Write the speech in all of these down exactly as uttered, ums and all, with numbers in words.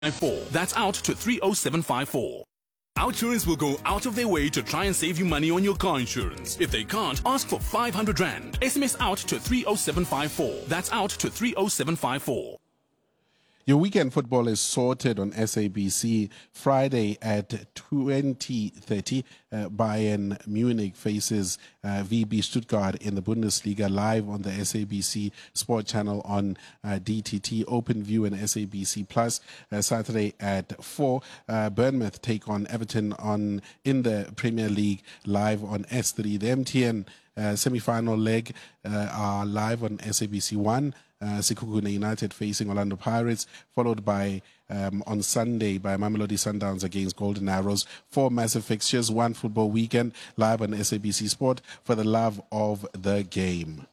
four. That's out to three oh seven five four. Outsurance will go out of their way to try and save you money on your car insurance. If they can't, ask for five hundred rand. S M S out to three oh seven five four. That's out to three oh seven five four. Your weekend football is sorted on S A B C. Friday at twenty thirty, uh, Bayern Munich faces uh, V B Stuttgart in the Bundesliga, live on the S A B C Sport Channel on uh, D T T, OpenView and S A B C Plus. Uh, Saturday at four, uh, Bournemouth take on Everton on in the Premier League, live on S three. The M T N uh, semi-final leg uh, are live on S A B C one. Uh, Sekhukhune United facing Orlando Pirates, followed by um, on Sunday by Mamelodi Sundowns against Golden Arrows. Four massive fixtures, one football weekend, live on S A B C Sport for the love of the game.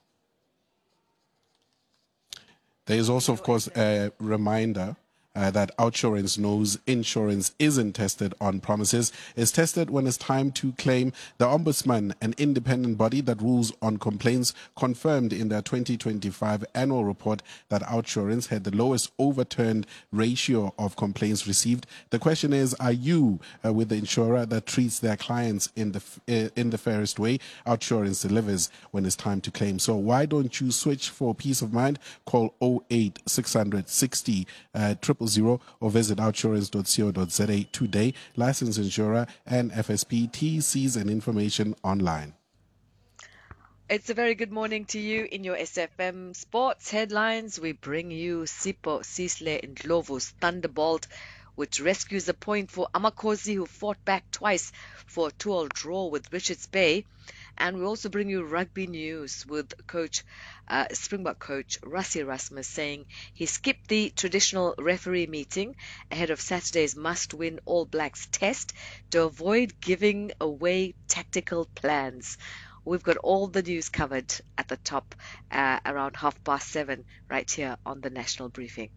There is also, of course, a reminder Uh, that Outsurance knows insurance isn't tested on promises. It's tested when it's time to claim. The Ombudsman, an independent body that rules on complaints, confirmed in their twenty twenty-five annual report that Outsurance had the lowest overturned ratio of complaints received. The question is, are you uh, with the insurer that treats their clients in the uh, in the fairest way? Outsurance delivers when it's time to claim. So why don't you switch for peace of mind? Call oh eight six hundred sixty uh, triple zero or visit outsurance dot co dot za today. Licensed insurer and F S P, T Cs and information online. It's a very good morning to you in your S F M Sports Headlines. We bring you Sipho Sisle Ndlovu's Thunderbolt, which rescues a point for Amakhosi, who fought back twice for a two-all draw with Richards Bay. And we also bring you rugby news with coach, uh, Springbok coach Rassie Erasmus saying he skipped the traditional referee meeting ahead of Saturday's must-win All Blacks test to avoid giving away tactical plans. We've got all the news covered at the top uh, around half past seven right here on the National Briefing.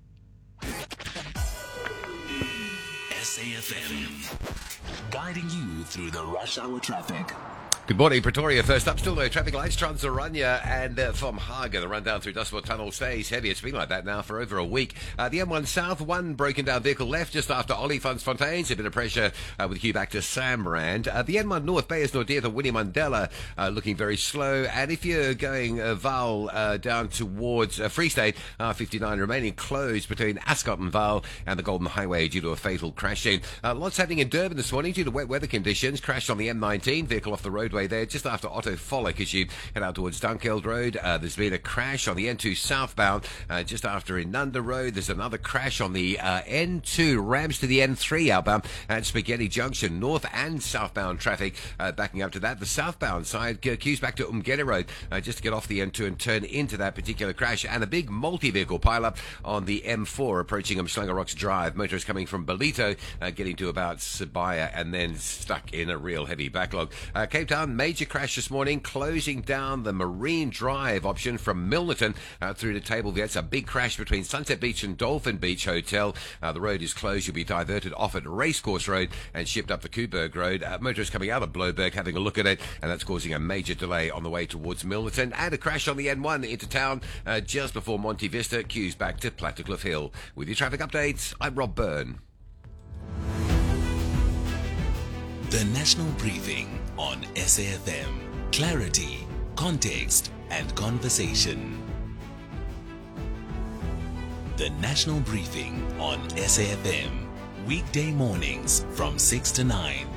S A F M, guiding you through the rush hour traffic. Good morning, Pretoria. First up, still no traffic lights, Trans-Orania, and uh, from Haga, the run down through Dustmore Tunnel stays heavy. It's been like that now for over a week. Uh, the M one South, one broken down vehicle left just after Olifantsfontein. A bit of pressure uh, with queue back to Samrand. Uh, the N one North, Beyers Nordia to Winnie Mandela, uh, looking very slow. And if you're going uh, Vaal uh, down towards uh, Free State, R fifty-nine remaining closed between Ascot and Vaal and the Golden Highway due to a fatal crash scene. Uh, lots happening in Durban this morning due to wet weather conditions. Crash on the M nineteen, vehicle off the roadway there just after Otto Follick as you head out towards Dunkeld Road. Uh, there's been a crash on the N two southbound uh, just after Inunda Road. There's another crash on the uh, N two rams to the N three outbound at Spaghetti Junction. North and southbound traffic uh, backing up to that. The southbound side uh, queues back to Umgene Road uh, just to get off the N two and turn into that particular crash. And a big multi-vehicle pile-up on the M four approaching Umhlanga Rocks Drive. Motorists coming from Belito uh, getting to about Sibaya and then stuck in a real heavy backlog. Uh, Cape Town, major crash this morning, closing down the Marine Drive option from Milnerton uh, through to Table View. It's a big crash between Sunset Beach and Dolphin Beach Hotel. Uh, the road is closed. You'll be diverted off at Racecourse Road and shipped up the Kuiberg Road. Uh, motorists coming out of Bloberg having a look at it, and that's causing a major delay on the way towards Milnerton. And a crash on the N one into town uh, just before Monte Vista. Queues back to Plattekloof Hill. With your traffic updates, I'm Rob Byrne. The National Briefing on S A F M. Clarity, context, and conversation. The National Briefing on S A F M. Weekday mornings from six to nine.